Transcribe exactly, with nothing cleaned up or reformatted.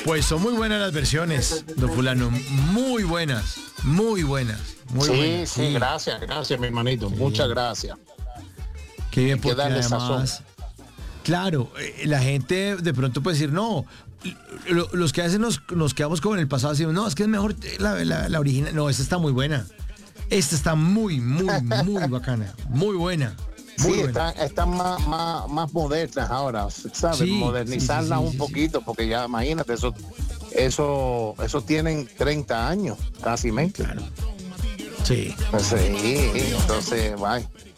Pues son muy buenas las versiones, don Fulano. Muy buenas, muy buenas. Muy sí, buenas. sí, gracias, gracias, mi hermanito. Sí. Muchas gracias. Qué bien, Hay que porque darle además, sazón. claro, eh, la gente de pronto puede decir, no, lo- los que hacen nos, nos quedamos como en el pasado, decimos, no, es que es mejor la, la, la original. No, esta está muy buena. Esta está muy, muy, muy bacana. Muy buena. Muy Sí, buena. están, están más, más, más modernas ahora, ¿sabes? Sí, Modernizarlas sí, sí, un sí, poquito, porque ya imagínate, eso, eso, eso tienen treinta años, casi mente. Claro. Sí. Sí, entonces, bye.